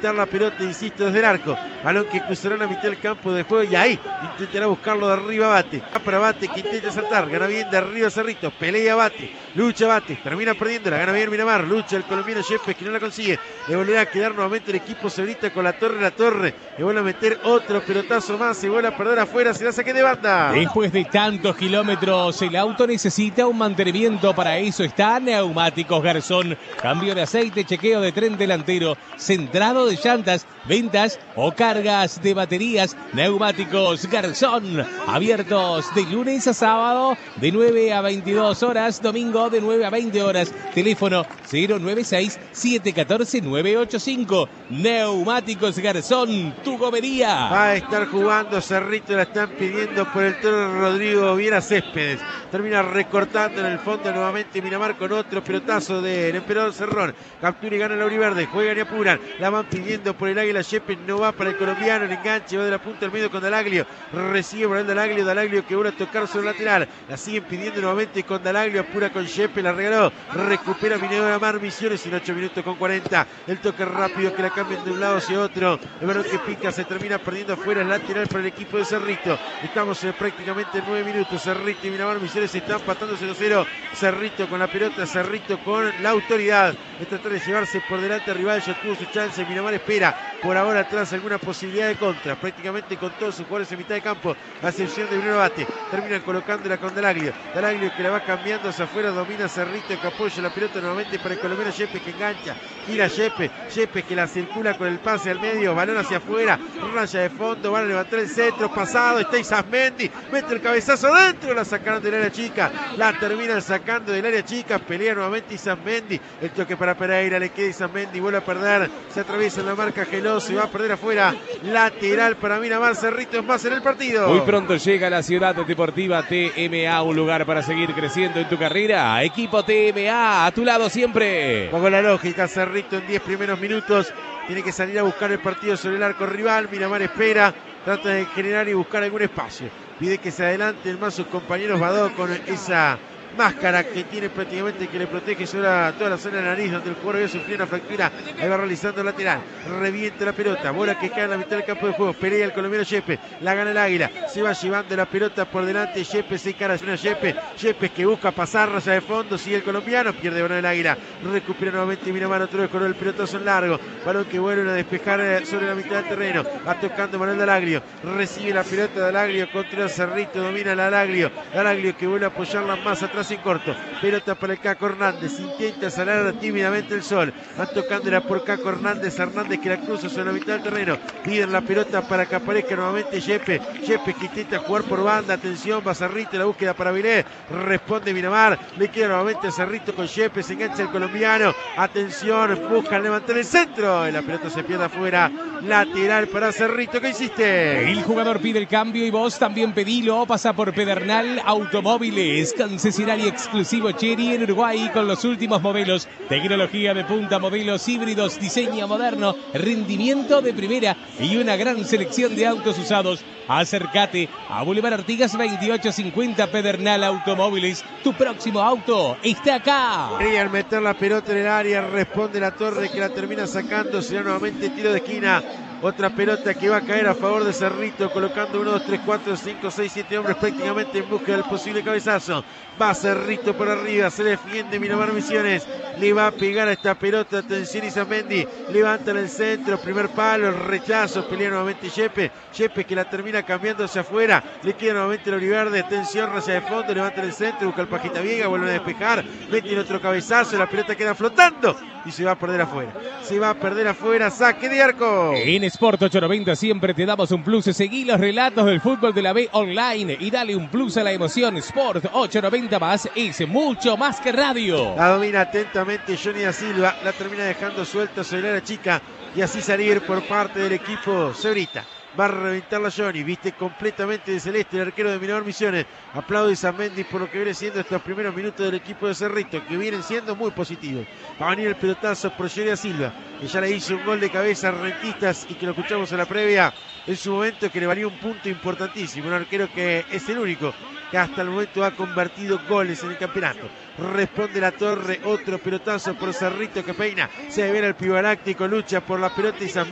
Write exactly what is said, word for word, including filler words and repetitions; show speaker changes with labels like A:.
A: levantar la pelota, insisto, desde el arco. Balón que cruzará la mitad del campo de juego y ahí intentará buscarlo de arriba Bate. Va para Bate que intenta saltar, gana bien de arriba Cerrito, pelea Bate, lucha Bate, termina perdiéndola, gana bien Miramar, lucha el colombiano Yepes que no la consigue. Le volverá a quedar nuevamente el equipo Cerrita con la torre, la torre. Le vuelve a meter otro pelotazo más, se vuelve a perder afuera, se la saque de banda.
B: Después de tantos kilómetros, el auto necesita un mantenimiento. Para eso está Neumáticos Garzón. Cambio de aceite, chequeo de tren delantero, centrado de llantas, ventas o cargas de baterías. Neumáticos Garzón. Abiertos de lunes a sábado de nueve a veintidós horas, domingo de nueve a veinte horas. Teléfono cero nueve seis, siete uno cuatro, nueve ocho cinco. Neumáticos Garzón, tu gomería.
A: Va a estar jugando Cerrito, la están pidiendo por el toro Rodrigo Viera Céspedes. Termina recortando en el fondo nuevamente Miramar con otro pelotazo del Emperador Cerrón. Captura y gana la Uriverde, juegan y apuran. La van pidiendo por el Águila Yepes, no va para el colombiano, el enganche va de la punta al medio con Dalaglio. Recibe por el Dalaglio, Dalaglio que vuelve a tocar sobre el lateral. La siguen pidiendo nuevamente con Dalaglio, apura con Yepes, la regaló. Recupera Miramar Misiones en ocho minutos con cuarenta. El toque rápido que la cambian de un lado hacia otro. El balón que pica se termina perdiendo afuera, es lateral para el equipo de Cerrito. Estamos en prácticamente nueve minutos. Cerrito y Miramar Misiones se están empatando cero cero. Cerrito con la pelota, Cerrito con la autoridad de tratar de llevarse por delante al rival. Ya tuvo su chance, Miramar espera por ahora atrás alguna posibilidad de contra, prácticamente con todos sus jugadores en mitad de campo, a excepción de Bruno Bate. Terminan colocándola con Dalaglio, Dalaglio que la va cambiando hacia afuera, domina Cerrito que apoya la pelota nuevamente para el colombiano Yepes que engancha, gira Yepes, Yepes que la circula con el pase al medio, balón hacia afuera, raya de fondo, van a levantar el centro, pasado, está Isasmendi, mete el cabezazo adentro, la sacaron del área chica, la terminan sacando del área chica, pelea nuevamente Isasmendi, el toque para Pereira, le queda Isasmendi, vuelve a perder, se atraviesa en la marca Geloso y va a perder afuera, lateral para Miramar. Cerrito es más en el partido.
B: Muy pronto llega a la ciudad deportiva T M A, un lugar para seguir creciendo en tu carrera. Equipo T M A, a tu lado siempre.
A: Pongo la lógica, Cerrito en diez primeros minutos tiene que salir a buscar el partido sobre el arco rival. Miramar espera, trata de generar y buscar algún espacio. Pide que se adelanten más sus compañeros. Badó con esa máscara que tiene prácticamente, que le protege sobre toda la zona de la nariz donde el jugador había sufrido una fractura. Ahí va realizando el lateral, revienta la pelota, bola que cae en la mitad del campo de juego, pelea el colombiano Yepes, la gana el Águila, se va llevando la pelota por delante, Yepes se encara a Yepes, Yepes que busca pasar, raya de fondo, sigue el colombiano, pierde balón el Águila, recupera nuevamente Miramar, otro vez con el pelotazo en largo, balón que vuelven a despejar sobre la mitad del terreno, va tocando Manuel Dalaglio, recibe la pelota de Dalaglio, contra Cerrito, domina la Dalaglio, Dalaglio que vuelve a apoyarla más atrás en corto, pelota para el Caco Hernández, intenta salar tímidamente el sol, van tocándola por Caco Hernández, Hernández que la cruza sobre la mitad del terreno, piden la pelota para que aparezca nuevamente Yepes, Yepes que intenta jugar por banda, atención, va Cerrito, la búsqueda para Vilés, responde Miramar, le queda nuevamente Cerrito con Yepes, se engancha el colombiano, atención, buscan levantar el centro, y la pelota se pierde afuera, lateral para Cerrito, ¿qué hiciste?
B: El jugador pide el cambio y vos también pedilo, pasa por Pedernal Automóviles, concesionario exclusivo Chery en Uruguay con los últimos modelos, tecnología de punta, modelos híbridos, diseño moderno, rendimiento de primera y una gran selección de autos usados. Acércate a Boulevard Artigas veintiocho cincuenta Pedernal Automóviles, tu próximo auto está acá.
A: Querían meter la pelota en el área, responde la Torre que la termina sacando, será nuevamente tiro de esquina. Otra pelota que va a caer a favor de Cerrito, colocando uno, dos, tres, cuatro, cinco, seis, siete hombres prácticamente en busca del posible cabezazo. Va Cerrito por arriba, se defiende Miramar Misiones, le va a pegar a esta pelota, atención Isamendi, levanta en el centro, primer palo, el rechazo, pelea nuevamente Yepes, Yepes que la termina cambiando hacia afuera, le queda nuevamente el Oliverde, atención, raya de fondo, levanta en el centro, busca el Pajita Viega, vuelve a despejar, mete otro cabezazo, la pelota queda flotando y se va a perder afuera, se va a perder afuera, saque de arco.
B: En Sport ochocientos noventa siempre te damos un plus, seguí los relatos del fútbol de la B online y dale un plus a la emoción. Sport ochocientos noventa más es mucho más que radio.
A: La domina atentamente Johnny da Silva, la termina dejando suelta sobre la chica y así salir por parte del equipo Cerrita. Va a reventarla Johnny, viste completamente de celeste el arquero de Miramar Misiones. Aplaude a Isamendi por lo que viene siendo estos primeros minutos del equipo de Cerrito, que vienen siendo muy positivos. Va a venir el pelotazo por Johnny da Silva, que ya le hizo un gol de cabeza a Rentistas y que lo escuchamos en la previa en su momento, que le valió un punto importantísimo. Un arquero que es el único que hasta el momento ha convertido goles en el campeonato. Responde la Torre, otro pelotazo por Cerrito que peina, se ve el Pibaláctico, lucha por la pelota y